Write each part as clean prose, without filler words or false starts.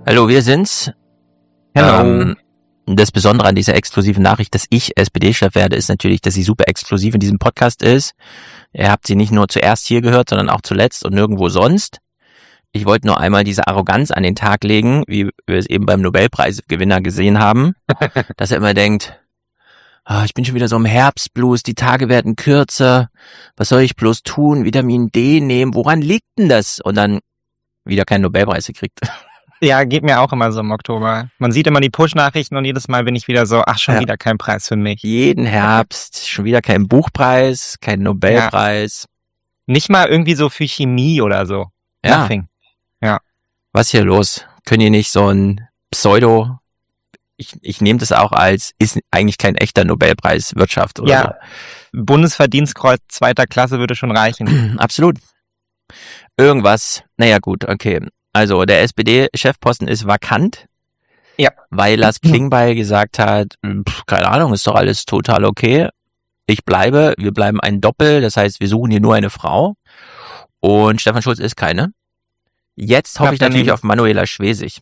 Hallo, wir sind's. Hello. Das Besondere an dieser exklusiven Nachricht, dass ich SPD-Chef werde, ist natürlich, dass sie super exklusiv in diesem Podcast ist. Ihr habt sie nicht nur zuerst hier gehört, sondern auch zuletzt und nirgendwo sonst. Ich wollte nur einmal diese Arroganz an den Tag legen, wie wir es eben beim Nobelpreisgewinner gesehen haben, dass er immer denkt, ich bin schon wieder so im Herbstblues, die Tage werden kürzer, was soll ich bloß tun, Vitamin D nehmen, woran liegt denn das? Und dann wieder keinen Nobelpreis gekriegt. Ja, geht mir auch immer so im Oktober. Man sieht immer die Push-Nachrichten und jedes Mal bin ich wieder so, schon wieder kein Preis für mich. Jeden Herbst schon wieder kein Buchpreis, kein Nobelpreis. Ja. Nicht mal irgendwie so für Chemie oder so. Ja. Nothing. Ja. Was ist hier los? Können ihr nicht so ein Pseudo, ich nehme das auch als, ist eigentlich kein echter Nobelpreis Wirtschaft oder so. Bundesverdienstkreuz 2. Klasse würde schon reichen. Absolut. Irgendwas, naja gut, okay. Also der SPD-Chefposten ist vakant, weil Lars Klingbeil gesagt hat, keine Ahnung, ist doch alles total okay. Wir bleiben ein Doppel, das heißt, wir suchen hier nur eine Frau. Und Stefan Schulz ist keine. Jetzt hoffe ich natürlich auf Manuela Schwesig.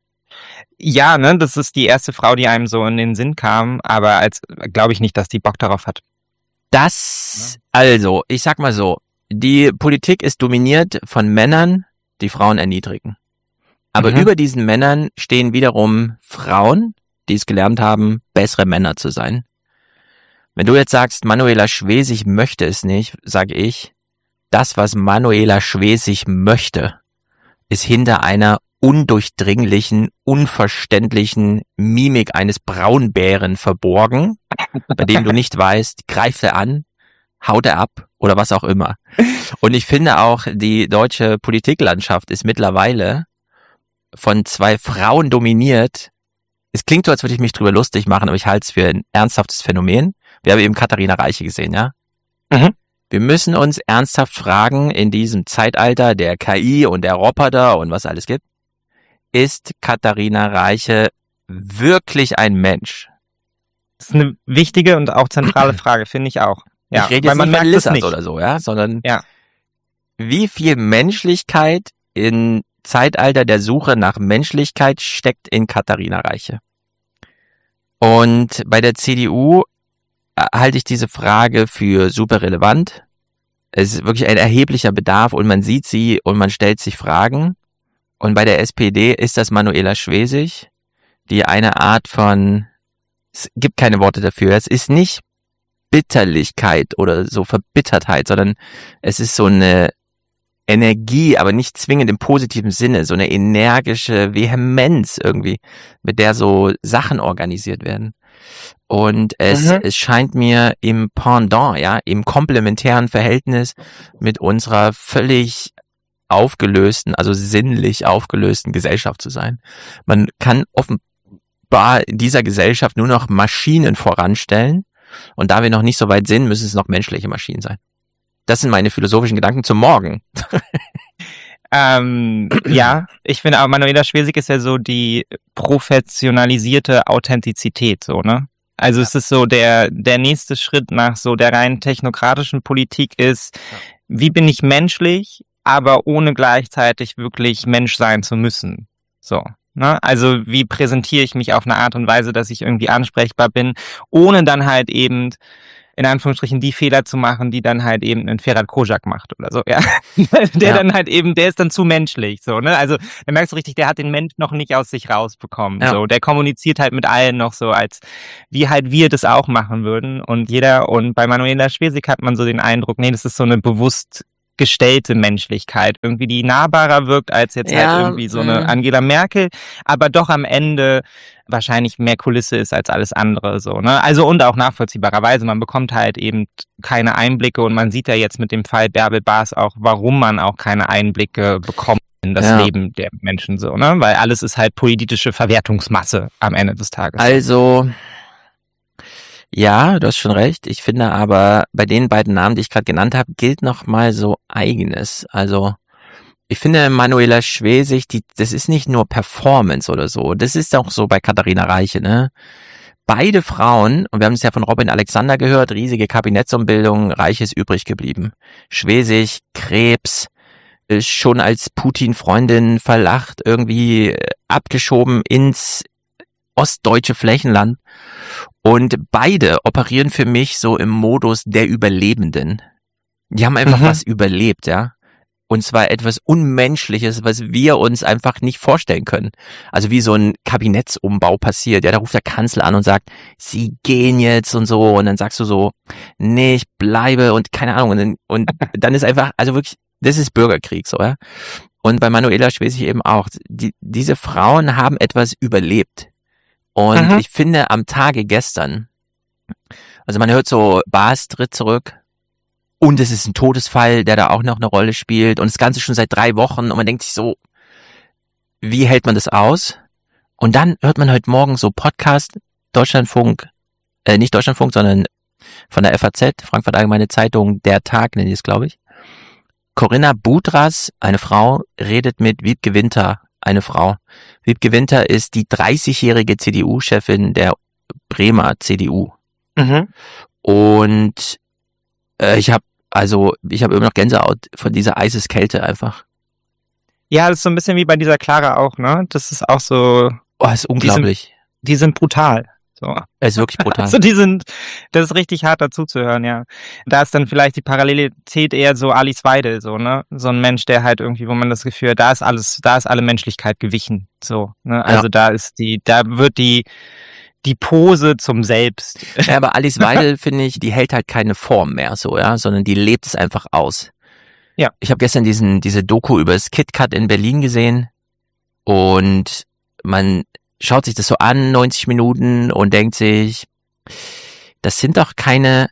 Ja, ne, das ist die erste Frau, die einem so in den Sinn kam, aber glaube ich nicht, dass die Bock darauf hat. Also, ich sag mal so, die Politik ist dominiert von Männern, die Frauen erniedrigen. Aber über diesen Männern stehen wiederum Frauen, die es gelernt haben, bessere Männer zu sein. Wenn du jetzt sagst, Manuela Schwesig möchte es nicht, sage ich, das, was Manuela Schwesig möchte, ist hinter einer undurchdringlichen, unverständlichen Mimik eines Braunbären verborgen, bei dem du nicht weißt, greift er an, haut er ab oder was auch immer. Und ich finde auch, die deutsche Politiklandschaft ist mittlerweile von zwei Frauen dominiert. Es klingt so, als würde ich mich drüber lustig machen, aber ich halte es für ein ernsthaftes Phänomen. Wir haben eben Katharina Reiche gesehen, ja? Wir müssen uns ernsthaft fragen, in diesem Zeitalter der KI und der Roboter und was alles gibt, ist Katharina Reiche wirklich ein Mensch? Das ist eine wichtige und auch zentrale Frage, finde ich auch. Ja, ich rede jetzt nicht von Lissas oder so, ja, sondern wie viel Menschlichkeit im Zeitalter der Suche nach Menschlichkeit steckt in Katharina Reiche? Und bei der CDU halte ich diese Frage für super relevant. Es ist wirklich ein erheblicher Bedarf und man sieht sie und man stellt sich Fragen. Und bei der SPD ist das Manuela Schwesig, die eine Art von, es gibt keine Worte dafür, es ist nicht Bitterlichkeit oder so Verbittertheit, sondern es ist so eine Energie, aber nicht zwingend im positiven Sinne, so eine energische Vehemenz irgendwie, mit der so Sachen organisiert werden. Und es scheint mir im Pendant, im komplementären Verhältnis mit unserer völlig aufgelösten, also sinnlich aufgelösten Gesellschaft zu sein. Man kann offenbar in dieser Gesellschaft nur noch Maschinen voranstellen. Und da wir noch nicht so weit sind, müssen es noch menschliche Maschinen sein. Das sind meine philosophischen Gedanken zum Morgen. Ich finde auch, Manuela Schwesig ist ja so die professionalisierte Authentizität, so, ne? Also es ist so, der nächste Schritt nach so der rein technokratischen Politik ist, wie bin ich menschlich, aber ohne gleichzeitig wirklich Mensch sein zu müssen. So. Ne? Also wie präsentiere ich mich auf eine Art und Weise, dass ich irgendwie ansprechbar bin, ohne dann halt eben in Anführungsstrichen die Fehler zu machen, die dann halt eben ein Ferhat Kojak macht oder so, ja. Dann halt eben, der ist dann zu menschlich, so, ne? Also, da merkst du richtig, der hat den Mensch noch nicht aus sich rausbekommen, so. Der kommuniziert halt mit allen noch so, als wie halt wir das auch machen würden und bei Manuela Schwesig hat man so den Eindruck, nee, das ist so eine bewusst gestellte Menschlichkeit, irgendwie die nahbarer wirkt als jetzt halt irgendwie so eine Angela Merkel, aber doch am Ende wahrscheinlich mehr Kulisse ist als alles andere, so, ne? Also und auch nachvollziehbarerweise, man bekommt halt eben keine Einblicke und man sieht ja jetzt mit dem Fall Bärbel Baas auch, warum man auch keine Einblicke bekommt in das Leben der Menschen, so, ne? Weil alles ist halt politische Verwertungsmasse am Ende des Tages. Also, ja, du hast schon recht. Ich finde aber, bei den beiden Namen, die ich gerade genannt habe, gilt noch mal so Eigenes. Also, ich finde Manuela Schwesig, das ist nicht nur Performance oder so. Das ist auch so bei Katharina Reiche, ne? Beide Frauen, und wir haben es ja von Robin Alexander gehört, riesige Kabinettsumbildung, Reiche ist übrig geblieben. Schwesig, Krebs, schon als Putin-Freundin verlacht, irgendwie abgeschoben ins ostdeutsche Flächenland. Und beide operieren für mich so im Modus der Überlebenden. Die haben einfach was überlebt, ja. Und zwar etwas Unmenschliches, was wir uns einfach nicht vorstellen können. Also wie so ein Kabinettsumbau passiert. Ja, da ruft der Kanzler an und sagt, Sie gehen jetzt und so. Und dann sagst du so, nee, ich bleibe und keine Ahnung. Und dann ist einfach, also wirklich, das ist Bürgerkrieg, so, ja. Und bei Manuela Schwesig eben auch. Diese Frauen haben etwas überlebt. Und ich finde, am Tage gestern, also man hört so, Bas tritt zurück. Und es ist ein Todesfall, der da auch noch eine Rolle spielt. Und das Ganze schon seit 3 Wochen. Und man denkt sich so, wie hält man das aus? Und dann hört man heute Morgen so Podcast, Deutschlandfunk, nicht Deutschlandfunk, sondern von der FAZ, Frankfurt Allgemeine Zeitung, Der Tag nenne ich es, glaube ich. Corinna Budras, eine Frau, redet mit Wiebke Winter, eine Frau. Wiebke Winter ist die 30-jährige CDU-Chefin der Bremer CDU. Und ich habe immer noch Gänsehaut von dieser Eiseskälte einfach. Ja, das ist so ein bisschen wie bei dieser Clara auch, ne? Das ist auch so. Oh, ist unglaublich. Die sind brutal. So. Es ist wirklich brutal. Also das ist richtig hart dazu zu hören, ja. Da ist dann vielleicht die Parallelität eher so Alice Weidel, so, ne? So ein Mensch, der halt irgendwie, wo man das Gefühl hat, da ist alle Menschlichkeit gewichen, so, ne? Also da wird die Pose zum Selbst. Ja, aber Alice Weidel, finde ich, die hält halt keine Form mehr, so, ja, sondern die lebt es einfach aus. Ja. Ich habe gestern diese Doku über das KitKat in Berlin gesehen und man schaut sich das so an, 90 Minuten und denkt sich, das sind doch gerade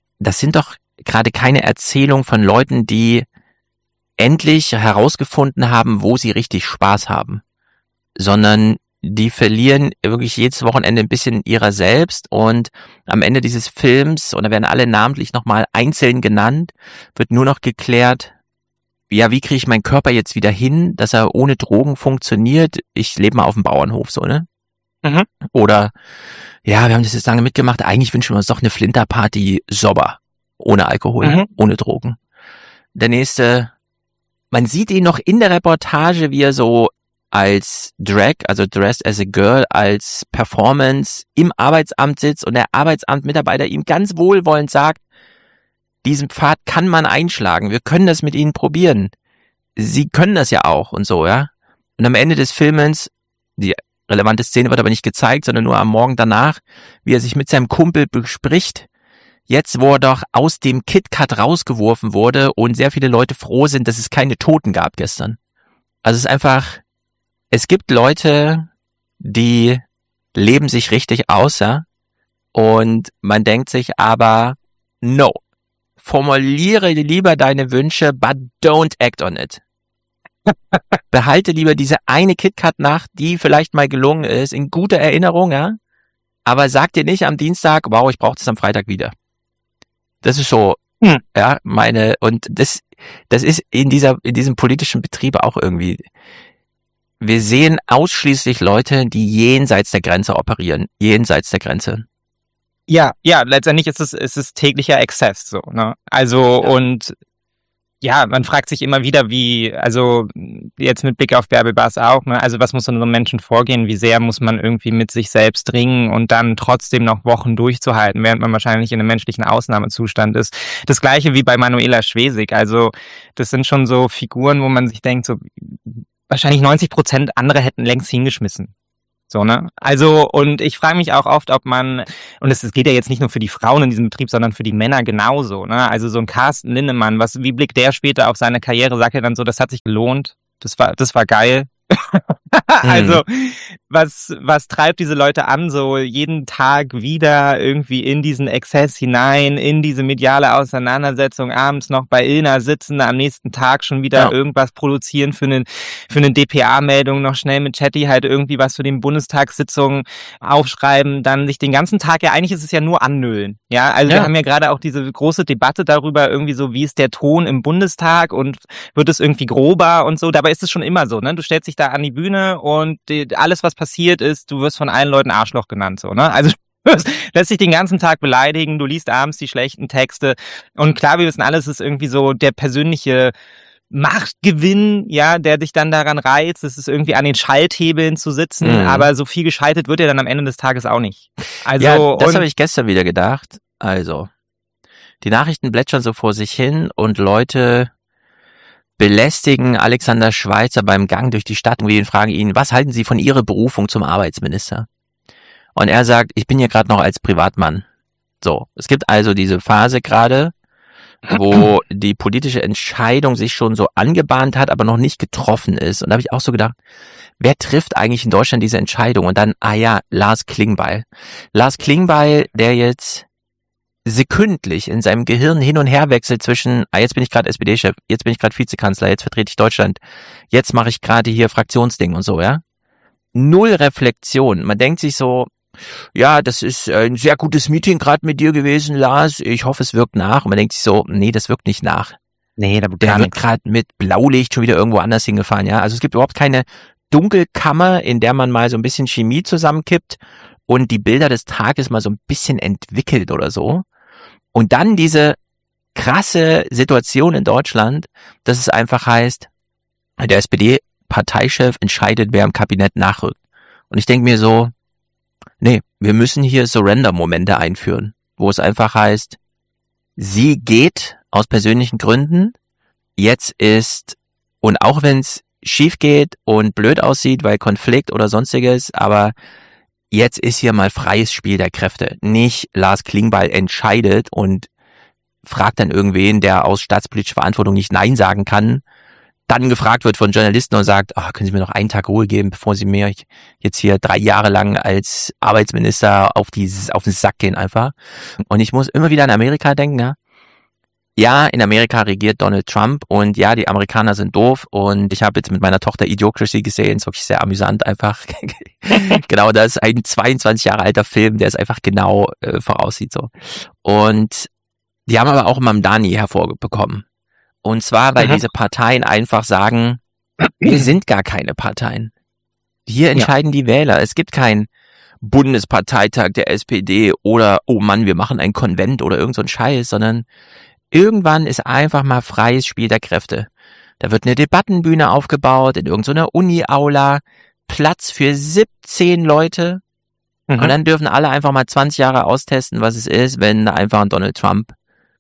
keine Erzählung von Leuten, die endlich herausgefunden haben, wo sie richtig Spaß haben, sondern die verlieren wirklich jedes Wochenende ein bisschen ihrer selbst und am Ende dieses Films, und da werden alle namentlich nochmal einzeln genannt, wird nur noch geklärt, ja, wie kriege ich meinen Körper jetzt wieder hin, dass er ohne Drogen funktioniert? Ich lebe mal auf dem Bauernhof, so, ne? Oder, ja, wir haben das jetzt lange mitgemacht, eigentlich wünschen wir uns doch eine Flinterparty sober, ohne Alkohol, ohne Drogen. Der nächste, man sieht ihn noch in der Reportage, wie er so als Drag, also Dressed as a Girl, als Performance im Arbeitsamt sitzt und der Arbeitsamtmitarbeiter ihm ganz wohlwollend sagt, diesen Pfad kann man einschlagen, wir können das mit Ihnen probieren. Sie können das ja auch und so, ja. Und am Ende des Films, die relevante Szene wird aber nicht gezeigt, sondern nur am Morgen danach, wie er sich mit seinem Kumpel bespricht, jetzt wo er doch aus dem KitKat rausgeworfen wurde und sehr viele Leute froh sind, dass es keine Toten gab gestern. Also es ist einfach, es gibt Leute, die leben sich richtig aus, ja, und man denkt sich aber, no, formuliere lieber deine Wünsche, but don't act on it. Behalte lieber diese eine KitKat-Nacht, die vielleicht mal gelungen ist, in guter Erinnerung, ja, aber sag dir nicht am Dienstag, wow, ich brauche das am Freitag wieder. Das ist so, ja, und das ist in diesem politischen Betrieb auch irgendwie. Wir sehen ausschließlich Leute, die jenseits der Grenze operieren. Jenseits der Grenze. Ja, letztendlich ist es täglicher Exzess, so, ne? Also, und ja, man fragt sich immer wieder, also jetzt mit Blick auf Bärbel Bas auch, ne? Also was muss in so einem Menschen vorgehen? Wie sehr muss man irgendwie mit sich selbst ringen und dann trotzdem noch Wochen durchzuhalten, während man wahrscheinlich in einem menschlichen Ausnahmezustand ist? Das Gleiche wie bei Manuela Schwesig. Also das sind schon so Figuren, wo man sich denkt, so wahrscheinlich 90% andere hätten längst hingeschmissen. So, ne? Also, und ich frage mich auch oft, ob man, und es geht ja jetzt nicht nur für die Frauen in diesem Betrieb, sondern für die Männer genauso, ne? Also so ein Carsten Lindemann, wie blickt der später auf seine Karriere? Sagt er dann so, das hat sich gelohnt, das war geil. Also, was treibt diese Leute an, so jeden Tag wieder irgendwie in diesen Exzess hinein, in diese mediale Auseinandersetzung, abends noch bei Ilna sitzen, am nächsten Tag schon wieder irgendwas produzieren für eine DPA-Meldung, noch schnell mit Chatty halt irgendwie was für den Bundestagssitzungen aufschreiben, dann sich den ganzen Tag, ja eigentlich ist es ja nur annüllen, ja, also wir haben ja gerade auch diese große Debatte darüber irgendwie so, wie ist der Ton im Bundestag und wird es irgendwie grober und so, dabei ist es schon immer so, ne, du stellst dich da an die Bühne und alles, was passiert ist, du wirst von allen Leuten Arschloch genannt, so, ne? Also du lässt dich den ganzen Tag beleidigen, du liest abends die schlechten Texte und klar, wir wissen alles, ist irgendwie so der persönliche Machtgewinn, ja, der dich dann daran reizt. Es ist irgendwie an den Schalthebeln zu sitzen, aber so viel geschaltet wird er dann am Ende des Tages auch nicht. Also, ja, das habe ich gestern wieder gedacht. Also, die Nachrichten plätschern so vor sich hin und Leute belästigen Alexander Schweitzer beim Gang durch die Stadt und fragen ihn, was halten Sie von Ihrer Berufung zum Arbeitsminister? Und er sagt, ich bin hier gerade noch als Privatmann. So, es gibt also diese Phase gerade, wo die politische Entscheidung sich schon so angebahnt hat, aber noch nicht getroffen ist. Und da habe ich auch so gedacht, wer trifft eigentlich in Deutschland diese Entscheidung? Und dann, Lars Klingbeil. Lars Klingbeil, der jetzt sekündlich in seinem Gehirn hin und her wechselt zwischen, jetzt bin ich gerade SPD-Chef, jetzt bin ich gerade Vizekanzler, jetzt vertrete ich Deutschland, jetzt mache ich gerade hier Fraktionsding und so, ja. Null Reflexion. Man denkt sich so, ja, das ist ein sehr gutes Meeting gerade mit dir gewesen, Lars. Ich hoffe, es wirkt nach. Und man denkt sich so, nee, das wirkt nicht nach. Nee, der wird gerade mit Blaulicht schon wieder irgendwo anders hingefahren, ja. Also es gibt überhaupt keine Dunkelkammer, in der man mal so ein bisschen Chemie zusammenkippt und die Bilder des Tages mal so ein bisschen entwickelt oder so. Und dann diese krasse Situation in Deutschland, dass es einfach heißt, der SPD-Parteichef entscheidet, wer im Kabinett nachrückt. Und ich denke mir so, nee, wir müssen hier Surrender-Momente einführen, wo es einfach heißt, sie geht aus persönlichen Gründen, jetzt ist, und auch wenn es schief geht und blöd aussieht, weil Konflikt oder sonstiges, aber jetzt ist hier mal freies Spiel der Kräfte. Nicht Lars Klingbeil entscheidet und fragt dann irgendwen, der aus staatspolitischer Verantwortung nicht Nein sagen kann, dann gefragt wird von Journalisten und sagt, können Sie mir noch einen Tag Ruhe geben, bevor Sie mir jetzt hier 3 Jahre lang als Arbeitsminister auf den Sack gehen einfach. Und ich muss immer wieder an Amerika denken, ja, in Amerika regiert Donald Trump und ja, die Amerikaner sind doof und ich habe jetzt mit meiner Tochter Idiocracy gesehen, ist wirklich sehr amüsant einfach. Genau, das ist ein 22 Jahre alter Film, der es einfach genau voraussieht so. Und die haben aber auch Mamdani hervorbekommen. Und zwar, weil diese Parteien einfach sagen, wir sind gar keine Parteien. Hier entscheiden die Wähler. Es gibt keinen Bundesparteitag der SPD oder, oh Mann, wir machen ein Konvent oder irgend so ein Scheiß, sondern irgendwann ist einfach mal freies Spiel der Kräfte. Da wird eine Debattenbühne aufgebaut in irgendeiner Uni-Aula, Platz für 17 Leute und dann dürfen alle einfach mal 20 Jahre austesten, was es ist, wenn einfach ein Donald Trump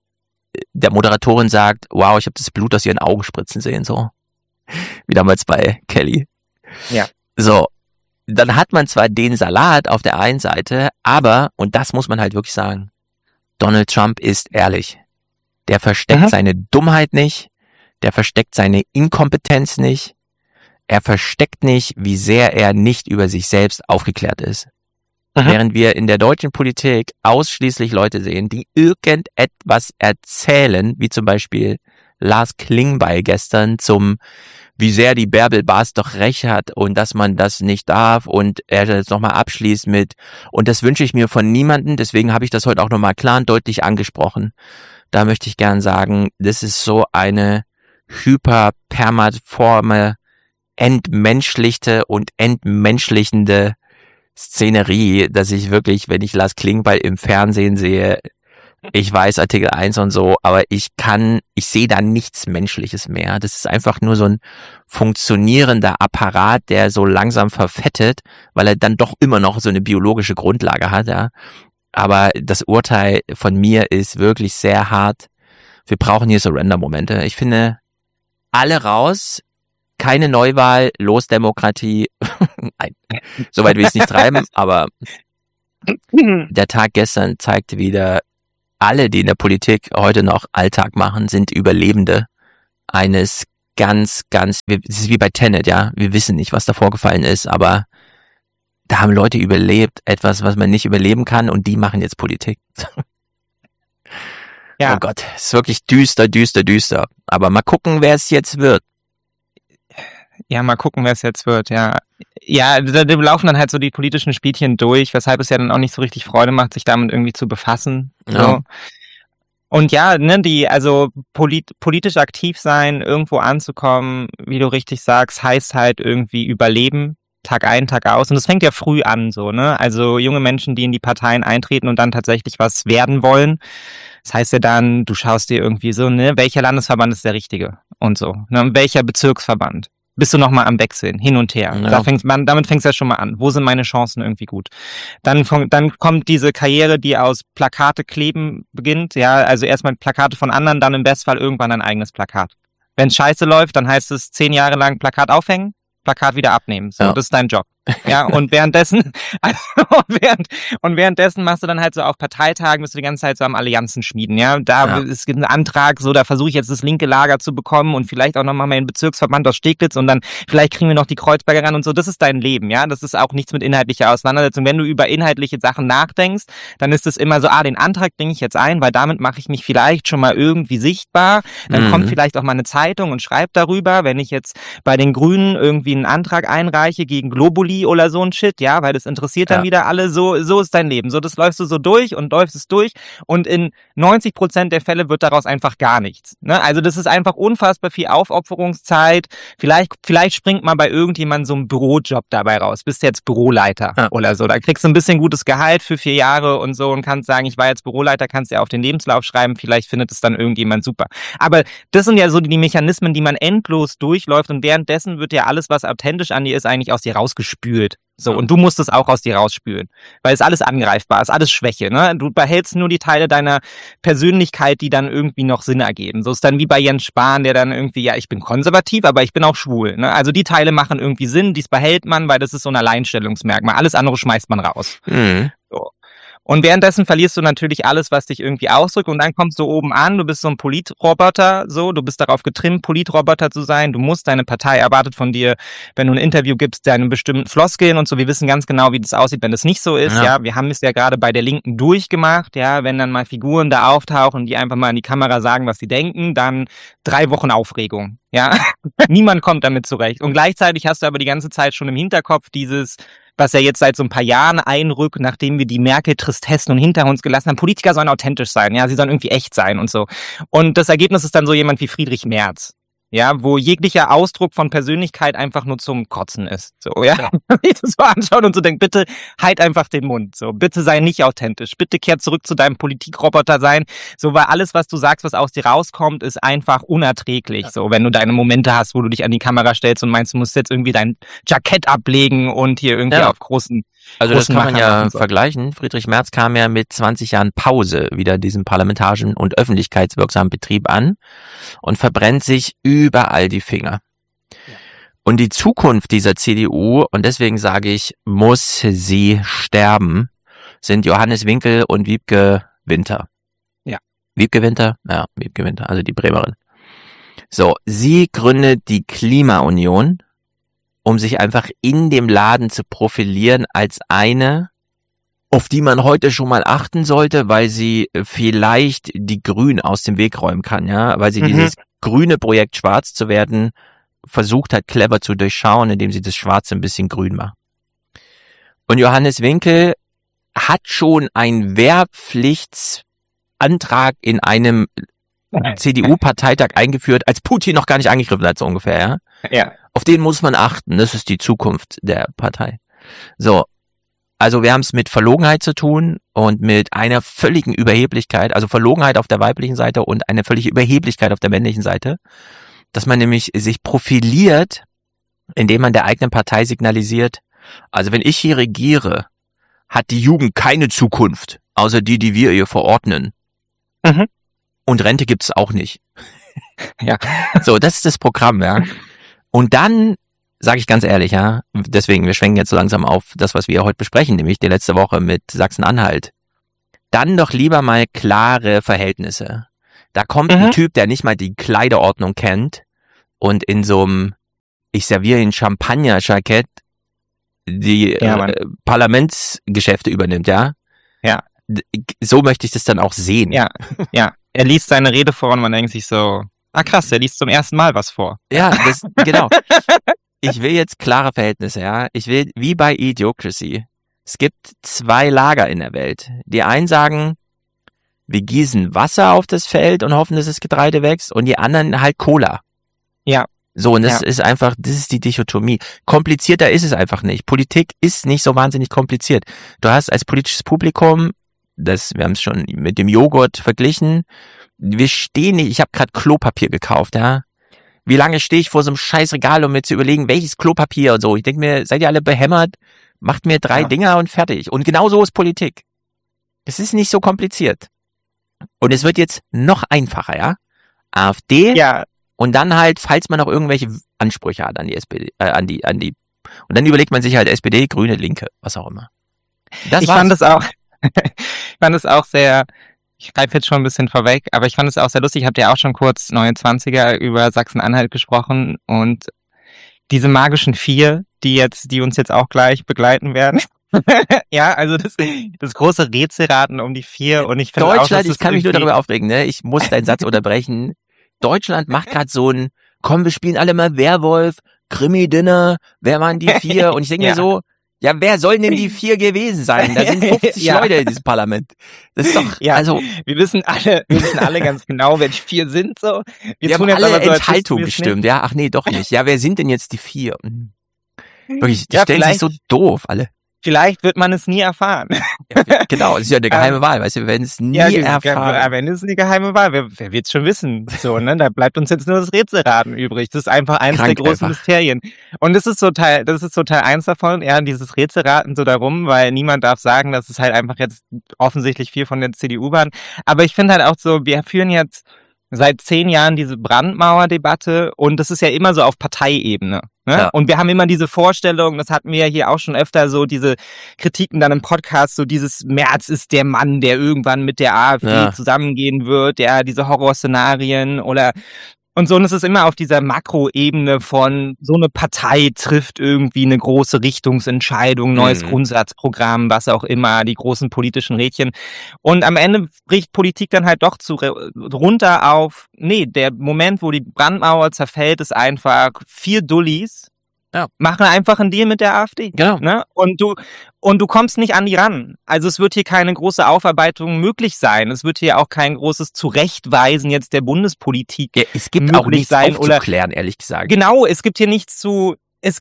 der Moderatorin sagt, wow, ich habe das Blut aus ihren Augen spritzen sehen, so. Wie damals bei Kelly. Ja. So, dann hat man zwar den Salat auf der einen Seite, aber, und das muss man halt wirklich sagen, Donald Trump ist ehrlich. Der versteckt seine Dummheit nicht, der versteckt seine Inkompetenz nicht, er versteckt nicht, wie sehr er nicht über sich selbst aufgeklärt ist. Während wir in der deutschen Politik ausschließlich Leute sehen, die irgendetwas erzählen, wie zum Beispiel Lars Klingbeil gestern wie sehr die Bärbel Baas doch recht hat und dass man das nicht darf und er jetzt nochmal abschließt mit, und das wünsche ich mir von niemandem, deswegen habe ich das heute auch nochmal klar und deutlich angesprochen. Da möchte ich gern sagen, das ist so eine hyperpermaforme, entmenschlichte und entmenschlichende Szenerie, dass ich wirklich, wenn ich Lars Klingbeil im Fernsehen sehe, ich weiß Artikel 1 und so, aber ich sehe da nichts Menschliches mehr. Das ist einfach nur so ein funktionierender Apparat, der so langsam verfettet, weil er dann doch immer noch so eine biologische Grundlage hat, ja. Aber das Urteil von mir ist wirklich sehr hart. Wir brauchen hier Surrender-Momente. Ich finde, alle raus, keine Neuwahl, los Demokratie. Nein, soweit will ich es nicht treiben, aber der Tag gestern zeigte wieder, alle, die in der Politik heute noch Alltag machen, sind Überlebende eines es ist wie bei Tenet, ja, wir wissen nicht, was da vorgefallen ist, aber da haben Leute überlebt, etwas, was man nicht überleben kann, und die machen jetzt Politik. Ja. Oh Gott, es ist wirklich düster. Aber mal gucken, wer es jetzt wird. Ja, mal gucken, wer es jetzt wird, ja. Ja, da laufen dann halt so die politischen Spielchen durch, weshalb es ja dann auch nicht so richtig Freude macht, sich damit irgendwie zu befassen. So. Ja. Und ja, politisch aktiv sein, irgendwo anzukommen, wie du richtig sagst, heißt halt irgendwie überleben. Tag ein, Tag aus. Und das fängt ja früh an, so, ne? Also junge Menschen, die in die Parteien eintreten und dann tatsächlich was werden wollen. Das heißt ja dann, du schaust dir irgendwie so, ne, welcher Landesverband ist der richtige und so, ne, und welcher Bezirksverband. Bist du nochmal am Wechseln, hin und her. Ja. Damit fängst du ja schon mal an. Wo sind meine Chancen irgendwie gut? Dann kommt diese Karriere, die aus Plakate kleben beginnt, ja, also erstmal Plakate von anderen, dann im Bestfall irgendwann ein eigenes Plakat. Wenn es scheiße läuft, dann heißt es 10 Jahre lang Plakat aufhängen, Plakat wieder abnehmen. So, das ist dein Job. Ja, und währenddessen machst du dann halt so auf Parteitagen, bist du die ganze Zeit so am Allianzen schmieden, ja. Es gibt einen Antrag, so, da versuche ich jetzt das linke Lager zu bekommen und vielleicht auch nochmal meinen Bezirksverband aus Steglitz und dann vielleicht kriegen wir noch die Kreuzberger ran und so. Das ist dein Leben, ja. Das ist auch nichts mit inhaltlicher Auseinandersetzung. Wenn du über inhaltliche Sachen nachdenkst, dann ist es immer so, den Antrag bringe ich jetzt ein, weil damit mache ich mich vielleicht schon mal irgendwie sichtbar. Dann kommt vielleicht auch mal eine Zeitung und schreibt darüber, wenn ich jetzt bei den Grünen irgendwie einen Antrag einreiche gegen Globuli oder so ein Shit, ja, weil das interessiert dann wieder alle, so ist dein Leben. So, das läufst du so durch und läufst es durch und in 90% der Fälle wird daraus einfach gar nichts. Ne? Also das ist einfach unfassbar viel Aufopferungszeit. Vielleicht springt mal bei irgendjemandem so ein Bürojob dabei raus. Bist jetzt Büroleiter oder so. Da kriegst du ein bisschen gutes Gehalt für 4 Jahre und so und kannst sagen, ich war jetzt Büroleiter, kannst ja auf den Lebenslauf schreiben, vielleicht findet es dann irgendjemand super. Aber das sind ja so die Mechanismen, die man endlos durchläuft und währenddessen wird ja alles, was authentisch an dir ist, eigentlich aus dir rausgespült. So, und du musst es auch aus dir rausspülen. Weil es alles angreifbar ist, alles Schwäche, ne? Du behältst nur die Teile deiner Persönlichkeit, die dann irgendwie noch Sinn ergeben. So ist dann wie bei Jens Spahn, der dann irgendwie, ja, ich bin konservativ, aber ich bin auch schwul, ne? Also die Teile machen irgendwie Sinn, dies behält man, weil das ist so ein Alleinstellungsmerkmal. Alles andere schmeißt man raus. So. Und währenddessen verlierst du natürlich alles, was dich irgendwie ausdrückt und dann kommst du oben an, du bist so ein Politroboter, so, du bist darauf getrimmt, Politroboter zu sein, du musst, deine Partei erwartet von dir, wenn du ein Interview gibst, deine bestimmten Floskeln und so, wir wissen ganz genau, wie das aussieht, wenn das nicht so ist, ja, wir haben es ja gerade bei der Linken durchgemacht, ja, wenn dann mal Figuren da auftauchen, die einfach mal in die Kamera sagen, was sie denken, dann 3 Wochen Aufregung, ja, niemand kommt damit zurecht und gleichzeitig hast du aber die ganze Zeit schon im Hinterkopf dieses, was ja jetzt seit so ein paar Jahren einrückt, nachdem wir die Merkel-Tristessen und hinter uns gelassen haben. Politiker sollen authentisch sein, ja, sie sollen irgendwie echt sein und so. Und das Ergebnis ist dann so jemand wie Friedrich Merz, ja, wo jeglicher Ausdruck von Persönlichkeit einfach nur zum Kotzen ist, so, ja. Ich das so anschauen und so denke, bitte halt einfach den Mund, so, bitte sei nicht authentisch, bitte kehr zurück zu deinem Politikroboter sein, so, weil alles, was du sagst, was aus dir rauskommt, ist einfach unerträglich, so, wenn du deine Momente hast, wo du dich an die Kamera stellst und meinst, du musst jetzt irgendwie dein Jackett ablegen und hier irgendwie auf großen Also das kann man ja vergleichen. Friedrich Merz kam ja mit 20 Jahren Pause wieder diesen parlamentarischen und öffentlichkeitswirksamen Betrieb an und verbrennt sich überall die Finger. Ja. Und die Zukunft dieser CDU, und deswegen sage ich, muss sie sterben, sind Johannes Winkel und Wiebke Winter. Ja. Wiebke Winter? Ja, Wiebke Winter, also die Bremerin. So, sie gründet die Klimaunion, um sich einfach in dem Laden zu profilieren als eine, auf die man heute schon mal achten sollte, weil sie vielleicht die Grünen aus dem Weg räumen kann, ja, weil sie dieses grüne Projekt schwarz zu werden versucht hat, clever zu durchschauen, indem sie das Schwarze ein bisschen grün macht. Und Johannes Winkel hat schon einen Wehrpflichtsantrag in einem CDU-Parteitag eingeführt, als Putin noch gar nicht angegriffen hat, so ungefähr, ja. Ja. Auf den muss man achten. Das ist die Zukunft der Partei. So. Also wir haben es mit Verlogenheit zu tun und mit einer völligen Überheblichkeit, also Verlogenheit auf der weiblichen Seite und eine völlige Überheblichkeit auf der männlichen Seite, dass man nämlich sich profiliert, indem man der eigenen Partei signalisiert, also wenn ich hier regiere, hat die Jugend keine Zukunft, außer die wir ihr verordnen. Und Rente gibt's auch nicht. Ja. So, das ist das Programm, ja. Und dann, sage ich ganz ehrlich, ja, deswegen, wir schwenken jetzt so langsam auf das, was wir heute besprechen, nämlich die letzte Woche mit Sachsen-Anhalt. Dann doch lieber mal klare Verhältnisse. Da kommt ein Typ, der nicht mal die Kleiderordnung kennt und in so einem, ich serviere ihn Champagner-Jackett, die Parlamentsgeschäfte übernimmt, ja. Ja. So möchte ich das dann auch sehen. Ja, ja. Er liest seine Rede vor und man denkt sich so, krass, er liest zum ersten Mal was vor. Ja, genau. Ich will jetzt klare Verhältnisse, ja. Ich will, wie bei Idiocracy. Es gibt 2 Lager in der Welt. Die einen sagen, wir gießen Wasser auf das Feld und hoffen, dass das Getreide wächst, und die anderen halt Cola. Ja. So, und das ist einfach, das ist die Dichotomie. Komplizierter ist es einfach nicht. Politik ist nicht so wahnsinnig kompliziert. Du hast als politisches Publikum, wir haben es schon mit dem Joghurt verglichen, wir stehen nicht, ich habe gerade Klopapier gekauft, ja. Wie lange stehe ich vor so einem scheiß Regal, um mir zu überlegen, welches Klopapier und so. Ich denke mir, seid ihr alle behämmert? Macht mir 3 Dinger und fertig. Und genau so ist Politik. Es ist nicht so kompliziert. Und es wird jetzt noch einfacher, ja. AfD. Ja. Und dann halt, falls man noch irgendwelche Ansprüche hat an die SPD, an die, und dann überlegt man sich halt SPD, Grüne, Linke, was auch immer. Ich fand es auch sehr, ich greife jetzt schon ein bisschen vorweg, aber ich fand es auch sehr lustig. Ich habe ja auch schon kurz 29er über Sachsen-Anhalt gesprochen und diese magischen 4, die uns jetzt auch gleich begleiten werden. Ja, also das große Rätselraten um die 4 und ich finde Deutschland, ich kann mich nur darüber aufregen, ne? Ich muss deinen Satz unterbrechen. Deutschland macht gerade so ein, komm, wir spielen alle mal Werwolf, Krimi-Dinner, wer waren die 4? Und ich denke mir so, ja, wer soll denn die 4 gewesen sein? Da sind 50 Leute in diesem Parlament. Das ist doch, also. Wir wissen alle ganz genau, wer die 4 sind, so. Wir haben jetzt alle Enthaltung gestimmt, ja? Ach nee, doch nicht. Ja, wer sind denn jetzt die 4? Wirklich, die stellen sich so doof, alle. Vielleicht wird man es nie erfahren. Ja, genau, es ist ja eine geheime Wahl, weißt du, wir werden es nie erfahren. Ja, wenn es eine geheime Wahl, wer wird es schon wissen? So, ne, da bleibt uns jetzt nur das Rätselraten übrig. Das ist einfach eins der großen Mysterien. Und das ist so Teil 1 davon, ja, dieses Rätselraten so darum, weil niemand darf sagen, dass es halt einfach jetzt offensichtlich 4 von der CDU waren. Aber ich finde halt auch so, wir führen jetzt seit 10 Jahren diese Brandmauer-Debatte und das ist ja immer so auf Parteiebene. Ne? Ja. Und wir haben immer diese Vorstellung, das hatten wir ja hier auch schon öfter, so diese Kritiken dann im Podcast, so dieses Merz ist der Mann, der irgendwann mit der AfD zusammengehen wird, ja, diese Horrorszenarien oder und so, und es ist immer auf dieser Makroebene von so eine Partei trifft irgendwie eine große Richtungsentscheidung, neues Grundsatzprogramm, was auch immer, die großen politischen Rädchen. Und am Ende bricht Politik dann halt doch runter auf, nee, der Moment, wo die Brandmauer zerfällt, ist einfach 4 Dullis, machen einfach einen Deal mit der AfD. Genau. Ne? Und du kommst nicht an die ran. Also es wird hier keine große Aufarbeitung möglich sein. Es wird hier auch kein großes Zurechtweisen jetzt der Bundespolitik. Ja, es gibt auch nichts aufzuklären, ehrlich gesagt. Genau, es gibt hier nichts zu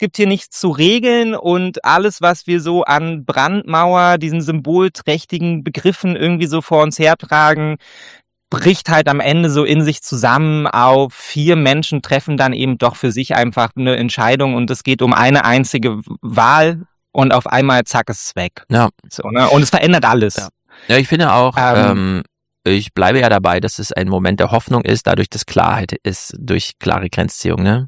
regeln und alles, was wir so an Brandmauer, diesen symbolträchtigen Begriffen irgendwie so vor uns hertragen, bricht halt am Ende so in sich zusammen auf 4 Menschen treffen dann eben doch für sich einfach eine Entscheidung und es geht um eine einzige Wahl und auf einmal zack ist es weg. Ja. So, ne? Und es verändert alles. Ja, ich finde auch, ich bleibe ja dabei, dass es ein Moment der Hoffnung ist, dadurch, dass Klarheit ist, durch klare Grenzziehung, ne?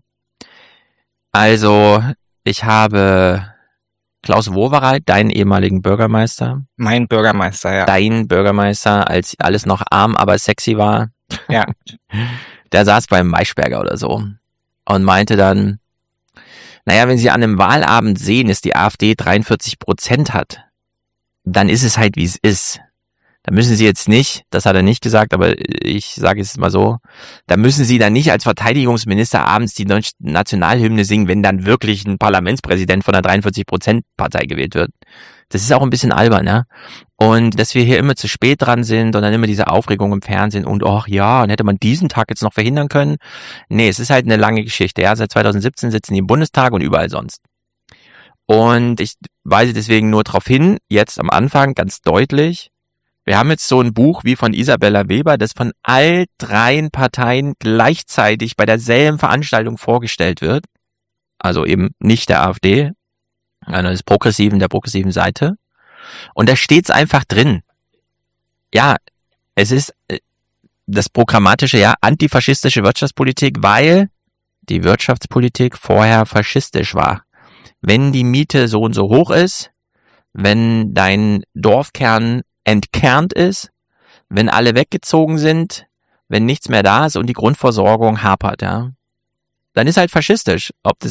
Also, ich habe Klaus Wowereit, deinen ehemaligen Bürgermeister. Mein Bürgermeister, ja. Dein Bürgermeister, als alles noch arm, aber sexy war. Ja. Der saß beim Maischberger oder so und meinte dann, naja, wenn Sie an einem Wahlabend sehen, dass die AfD 43% hat, dann ist es halt, wie es ist. Da müssen Sie jetzt nicht, das hat er nicht gesagt, aber ich sage es mal so, da müssen Sie dann nicht als Verteidigungsminister abends die Nationalhymne singen, wenn dann wirklich ein Parlamentspräsident von der 43%-Partei gewählt wird. Das ist auch ein bisschen albern, ne? Und dass wir hier immer zu spät dran sind und dann immer diese Aufregung im Fernsehen und ach ja, und hätte man diesen Tag jetzt noch verhindern können? Nee, es ist halt eine lange Geschichte, ja. Seit 2017 sitzen die im Bundestag und überall sonst. Und ich weise deswegen nur darauf hin, jetzt am Anfang ganz deutlich, wir haben jetzt so ein Buch wie von Isabella Weber, das von all 3 Parteien gleichzeitig bei derselben Veranstaltung vorgestellt wird. Also eben nicht der AfD, sondern der progressiven Seite. Und da steht's einfach drin. Ja, es ist das programmatische, ja, antifaschistische Wirtschaftspolitik, weil die Wirtschaftspolitik vorher faschistisch war. Wenn die Miete so und so hoch ist, wenn dein Dorfkern entkernt ist, wenn alle weggezogen sind, wenn nichts mehr da ist und die Grundversorgung hapert, ja, dann ist halt faschistisch. Ob das